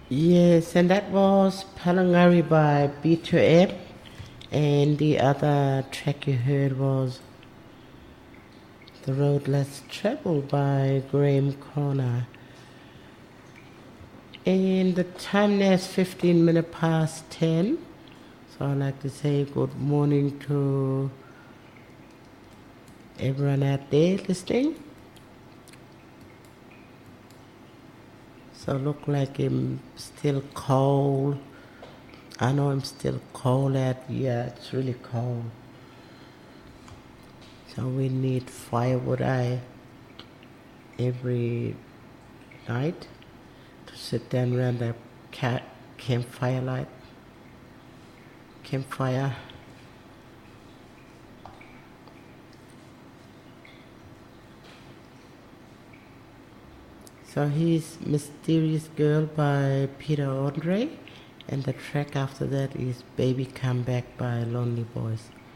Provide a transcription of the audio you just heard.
Yes, and that was Palangari by B2M, and the other track you heard was The Road Less Traveled by Graham Corner. And the time now is 15 minutes past 10. So I'd like to say good morning to everyone out there listening. So look like I'm still cold. I know I'm still cold out here. It's really cold. So we need firewood every night to sit down around the campfire. So here's Mysterious Girl by Peter Andre, and the track after that is Baby Come Back by Lonely Boys.